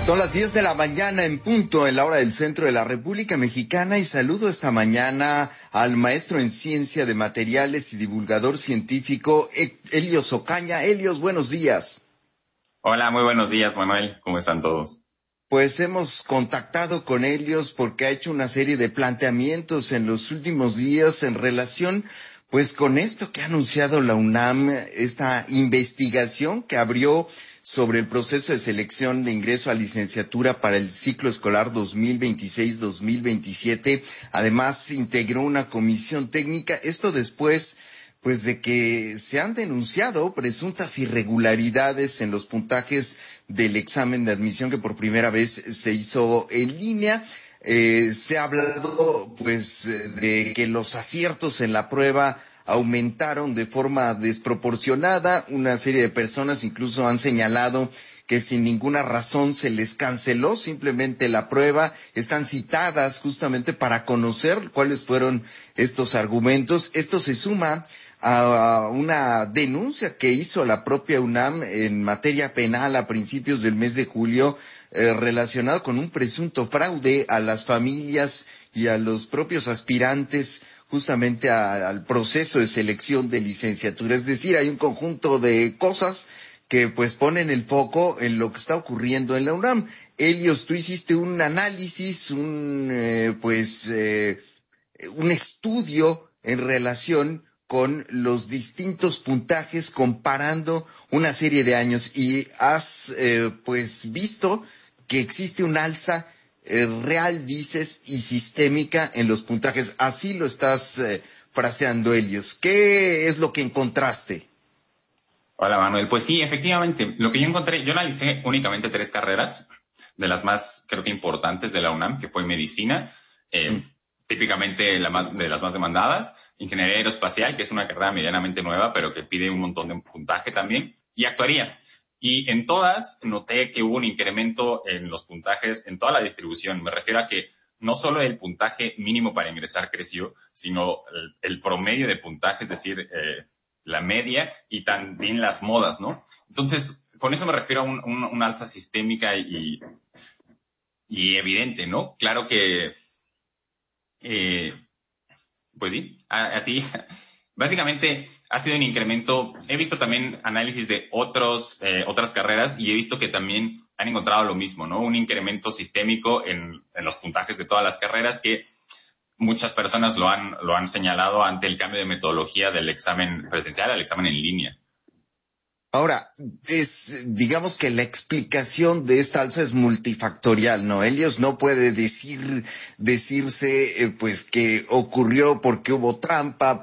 Son las 10 de la mañana en punto en la hora del centro de la República Mexicana y saludo esta mañana al maestro en ciencia de materiales y divulgador científico Helios Ocaña. Helios, buenos días. Hola, muy buenos días, Manuel. ¿Cómo están todos? Pues hemos contactado con Helios porque ha hecho una serie de planteamientos en los últimos días en relación pues con esto que ha anunciado la UNAM, esta investigación que abrió sobre el proceso de selección de ingreso a licenciatura para el ciclo escolar 2026-2027. Además, integró una comisión técnica. Esto después, pues, de que se han denunciado presuntas irregularidades en los puntajes del examen de admisión que por primera vez se hizo en línea. Se ha hablado, pues, de que los aciertos en la prueba aumentaron de forma desproporcionada. Una serie de personas incluso han señalado que sin ninguna razón se les canceló simplemente la prueba. Están citadas justamente para conocer cuáles fueron estos argumentos. Esto se suma a una denuncia que hizo la propia UNAM en materia penal a principios del mes de julio, relacionado con un presunto fraude a las familias y a los propios aspirantes justamente al proceso de selección de licenciatura. Es decir, hay un conjunto de cosas que pues ponen el foco en lo que está ocurriendo en la UNAM. Helios, tú hiciste un análisis, un estudio en relación con los distintos puntajes comparando una serie de años y has visto que existe un alza real, dices, y sistémica en los puntajes. Así lo estás fraseando, Helios. ¿Qué es lo que encontraste? Hola, Manuel. Pues sí, efectivamente, lo que yo encontré, yo analicé únicamente 3 carreras, de las más, creo que importantes de la UNAM, que fue medicina, típicamente de las más demandadas, ingeniería aeroespacial, que es una carrera medianamente nueva, pero que pide un montón de puntaje también, y actuaría. Y en todas noté que hubo un incremento en los puntajes, en toda la distribución. Me refiero a que no solo el puntaje mínimo para ingresar creció, sino el promedio de puntaje, es decir, la media y también las modas, ¿no? Entonces, con eso me refiero a un alza sistémica y evidente, ¿no? Claro que, pues sí, así. Básicamente ha sido un incremento. He visto también análisis de otras carreras y he visto que también han encontrado lo mismo, ¿no? Un incremento sistémico en los puntajes de todas las carreras que muchas personas lo han señalado ante el cambio de metodología del examen presencial al examen en línea. Ahora, digamos que la explicación de esta alza es multifactorial, ¿no? Helios, no puede decirse, pues, que ocurrió porque hubo trampa,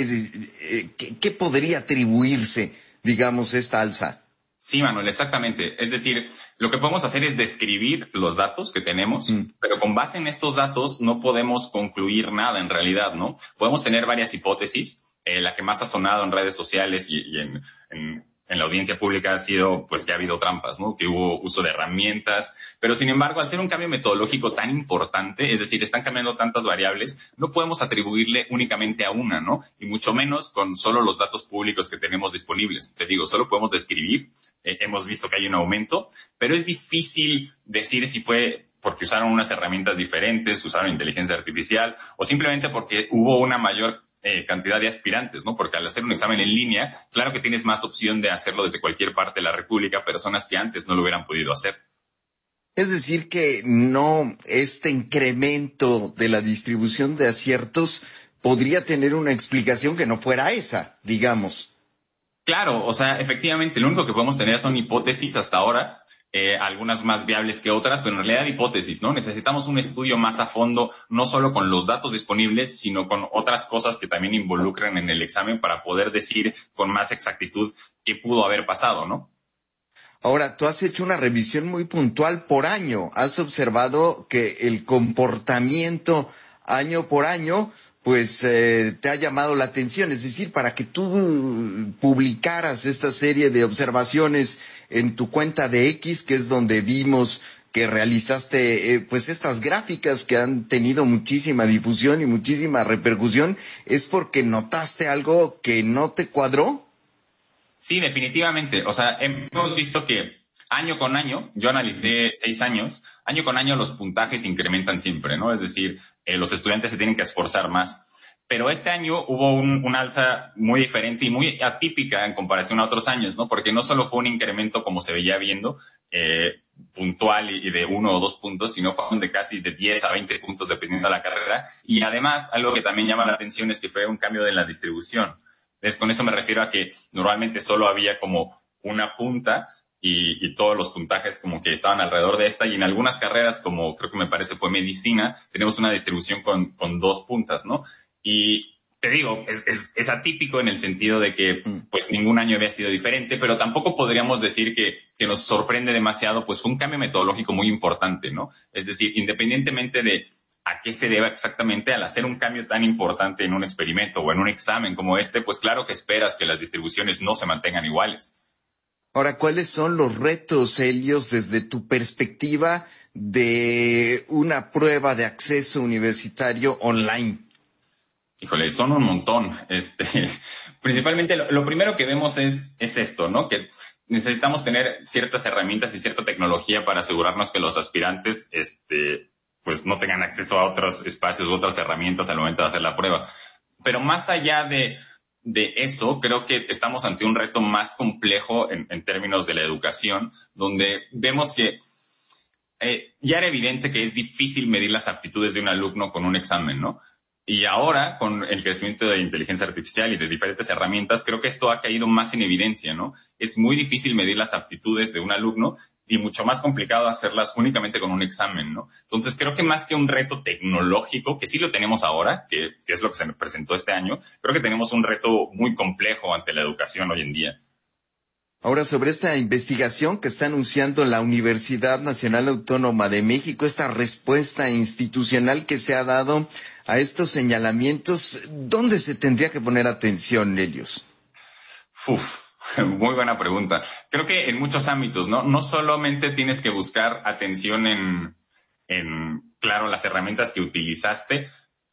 ¿qué podría atribuirse, digamos, esta alza? Sí, Manuel, exactamente. Es decir, lo que podemos hacer es describir los datos que tenemos, pero con base en estos datos no podemos concluir nada en realidad, ¿no? Podemos tener varias hipótesis. La que más ha sonado en redes sociales y en la audiencia pública ha sido, pues, que ha habido trampas, ¿no? Que hubo uso de herramientas, pero sin embargo, al ser un cambio metodológico tan importante, es decir, están cambiando tantas variables, no podemos atribuirle únicamente a una, ¿no? Y mucho menos con solo los datos públicos que tenemos disponibles. Te digo, solo podemos describir, hemos visto que hay un aumento, pero es difícil decir si fue porque usaron unas herramientas diferentes, usaron inteligencia artificial, o simplemente porque hubo una mayor cantidad de aspirantes, ¿no? Porque al hacer un examen en línea, claro que tienes más opción de hacerlo desde cualquier parte de la República, personas que antes no lo hubieran podido hacer. Es decir, que no, este incremento de la distribución de aciertos podría tener una explicación que no fuera esa, digamos. Claro, o sea, efectivamente, lo único que podemos tener son hipótesis hasta ahora, algunas más viables que otras, pero en realidad hipótesis, ¿no? Necesitamos un estudio más a fondo, no solo con los datos disponibles, sino con otras cosas que también involucran en el examen para poder decir con más exactitud qué pudo haber pasado, ¿no? Ahora, tú has hecho una revisión muy puntual por año. Has observado que el comportamiento año por año pues te ha llamado la atención. Es decir, para que tú publicaras esta serie de observaciones en tu cuenta de X, que es donde vimos que realizaste pues estas gráficas que han tenido muchísima difusión y muchísima repercusión, ¿es porque notaste algo que no te cuadró? Sí, definitivamente. O sea, hemos visto que año con año, yo analicé 6 años, año con año los puntajes incrementan siempre, ¿no? Es decir, los estudiantes se tienen que esforzar más. Pero este año hubo un alza muy diferente y muy atípica en comparación a otros años, ¿no? Porque no solo fue un incremento como se veía viendo, puntual y de 1 o 2 puntos, sino fueron de casi de 10 a 20 puntos dependiendo de la carrera. Y además, algo que también llama la atención es que fue un cambio de la distribución. Entonces, con eso me refiero a que normalmente solo había como una punta y todos los puntajes como que estaban alrededor de esta, y en algunas carreras, como creo que me parece fue medicina, tenemos una distribución con 2 puntas, ¿no? Y te digo, es atípico en el sentido de que pues ningún año había sido diferente, pero tampoco podríamos decir que nos sorprende demasiado, pues fue un cambio metodológico muy importante, ¿no? Es decir, independientemente de a qué se deba exactamente, al hacer un cambio tan importante en un experimento o en un examen como este, pues claro que esperas que las distribuciones no se mantengan iguales. Ahora, ¿cuáles son los retos, Helios, desde tu perspectiva de una prueba de acceso universitario online? Híjole, son un montón. Principalmente lo primero que vemos es esto, ¿no? Que necesitamos tener ciertas herramientas y cierta tecnología para asegurarnos que los aspirantes, pues no tengan acceso a otros espacios u otras herramientas al momento de hacer la prueba. Pero más allá de eso, creo que estamos ante un reto más complejo en términos de la educación, donde vemos que ya era evidente que es difícil medir las aptitudes de un alumno con un examen, ¿no? Y ahora, con el crecimiento de inteligencia artificial y de diferentes herramientas, creo que esto ha caído más en evidencia, ¿no? Es muy difícil medir las aptitudes de un alumno y mucho más complicado hacerlas únicamente con un examen, ¿no? Entonces, creo que más que un reto tecnológico, que sí lo tenemos ahora, que es lo que se me presentó este año, creo que tenemos un reto muy complejo ante la educación hoy en día. Ahora, sobre esta investigación que está anunciando la Universidad Nacional Autónoma de México, esta respuesta institucional que se ha dado a estos señalamientos, ¿dónde se tendría que poner atención, Helios? Muy buena pregunta. Creo que en muchos ámbitos, ¿no? No solamente tienes que buscar atención claro, las herramientas que utilizaste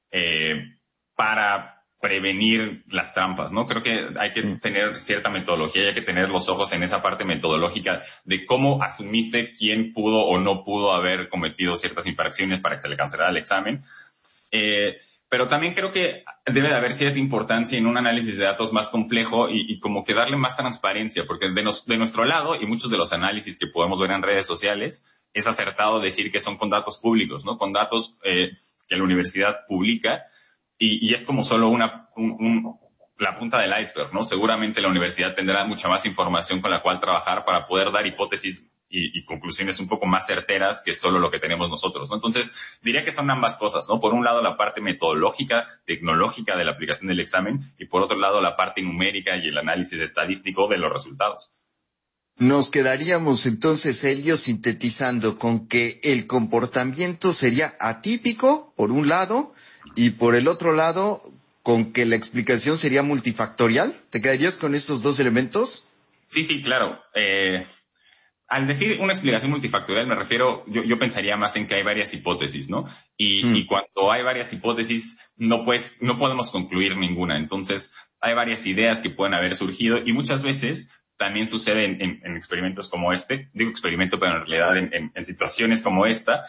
para prevenir las trampas, ¿no? Creo que hay que tener cierta metodología y hay que tener los ojos en esa parte metodológica de cómo asumiste quién pudo o no pudo haber cometido ciertas infracciones para que se le cancelara el examen. Pero también creo que debe de haber cierta importancia en un análisis de datos más complejo y como que darle más transparencia, porque de nuestro lado, y muchos de los análisis que podemos ver en redes sociales, es acertado decir que son con datos públicos, ¿no? Con datos que la universidad publica, y es como solo la punta del iceberg, ¿no? Seguramente la universidad tendrá mucha más información con la cual trabajar para poder dar hipótesis y conclusiones un poco más certeras que solo lo que tenemos nosotros, ¿no? Entonces, diría que son ambas cosas, ¿no? Por un lado, la parte metodológica, tecnológica de la aplicación del examen, y por otro lado, la parte numérica y el análisis estadístico de los resultados. Nos quedaríamos entonces, Helios, sintetizando con que el comportamiento sería atípico, por un lado, y por el otro lado, con que la explicación sería multifactorial. ¿Te quedarías con estos dos elementos? Sí, claro. Al decir una explicación multifactorial me refiero, yo pensaría más en que hay varias hipótesis, ¿no? Y cuando hay varias hipótesis, no podemos concluir ninguna. Entonces, hay varias ideas que pueden haber surgido y muchas veces también sucede en experimentos como este. Digo experimento, pero en realidad en situaciones como esta,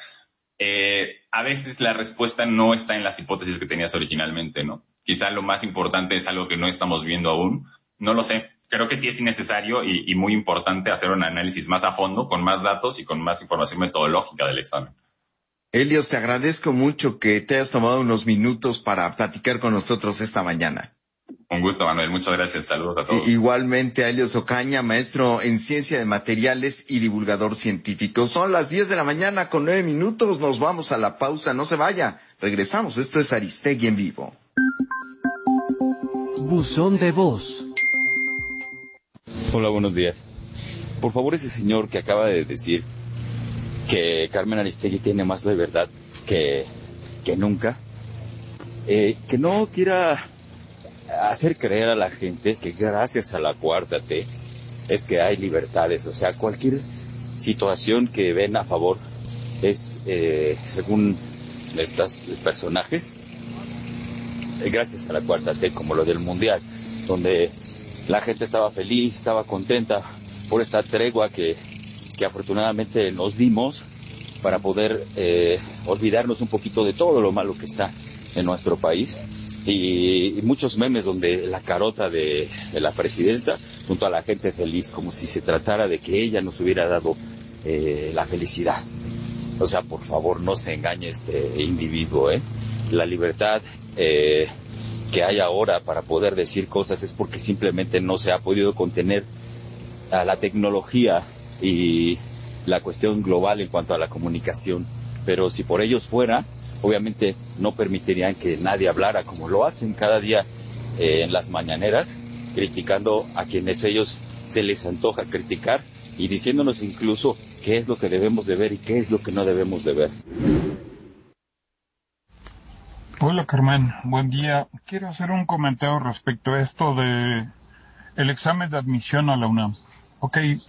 a veces la respuesta no está en las hipótesis que tenías originalmente, ¿no? Quizá lo más importante es algo que no estamos viendo aún. No lo sé. Creo que sí es innecesario y muy importante hacer un análisis más a fondo, con más datos y con más información metodológica del examen. Helios, te agradezco mucho que te hayas tomado unos minutos para platicar con nosotros esta mañana. Un gusto, Manuel. Muchas gracias. Saludos a todos. Igualmente a Helios Ocaña, maestro en Ciencia de Materiales y divulgador científico. Son las 10 de la mañana con 9 minutos. Nos vamos a la pausa. No se vaya. Regresamos. Esto es Aristegui en vivo. Buzón de voz. Hola, buenos días. Por favor, ese señor que acaba de decir que Carmen Aristegui tiene más de verdad que nunca, que no quiera hacer creer a la gente que gracias a la Cuarta T es que hay libertades. O sea, cualquier situación que ven a favor es, según estos personajes, gracias a la Cuarta T, como lo del Mundial, donde la gente estaba feliz, estaba contenta por esta tregua que que afortunadamente nos dimos para poder olvidarnos un poquito de todo lo malo que está en nuestro país. Y muchos memes donde la carota de la presidenta junto a la gente feliz, como si se tratara de que ella nos hubiera dado la felicidad. O sea, por favor, no se engañe este individuo, La libertad que hay ahora para poder decir cosas es porque simplemente no se ha podido contener a la tecnología y la cuestión global en cuanto a la comunicación. Pero si por ellos fuera, obviamente no permitirían que nadie hablara como lo hacen cada día en las mañaneras, criticando a quienes ellos se les antoja criticar y diciéndonos incluso qué es lo que debemos de ver y qué es lo que no debemos de ver. Hola Carmen, buen día. Quiero hacer un comentario respecto a esto de el examen de admisión a la UNAM. Ok,